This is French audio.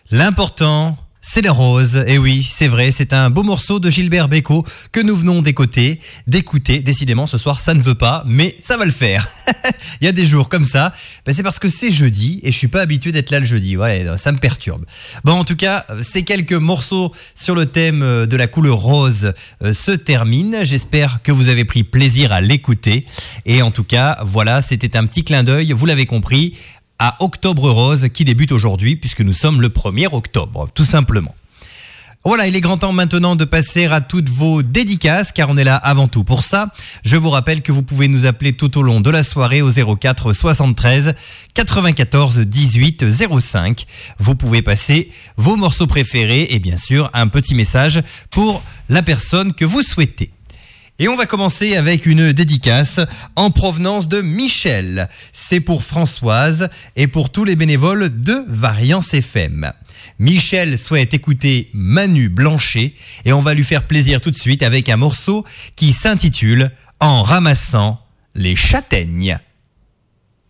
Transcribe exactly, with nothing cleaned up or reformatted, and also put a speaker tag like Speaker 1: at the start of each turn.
Speaker 1: L'important, c'est les roses. Et oui, c'est vrai, c'est un beau morceau de Gilbert Bécaud que nous venons d'écouter. D'écouter, décidément, ce soir, ça ne veut pas, mais ça va le faire. Il y a des jours comme ça, ben c'est parce que c'est jeudi et je suis pas habitué d'être là le jeudi. Ouais, ça me perturbe. Bon, en tout cas, ces quelques morceaux sur le thème de la couleur rose euh, se terminent. J'espère que vous avez pris plaisir à l'écouter. Et en tout cas, voilà, c'était un petit clin d'œil, vous l'avez compris, à Octobre Rose qui débute aujourd'hui puisque nous sommes le premier octobre, tout simplement. Voilà, il est grand temps maintenant de passer à toutes vos dédicaces car on est là avant tout pour ça. Je vous rappelle que vous pouvez nous appeler tout au long de la soirée au zéro quatre soixante-treize quatre-vingt-quatorze dix-huit zéro cinq. Vous pouvez passer vos morceaux préférés et bien sûr un petit message pour la personne que vous souhaitez. Et on va commencer avec une dédicace en provenance de Michel. C'est pour Françoise et pour tous les bénévoles de Variance F M. Michel souhaite écouter Manu Blanchet et on va lui faire plaisir tout de suite avec un morceau qui s'intitule « En ramassant les châtaignes ».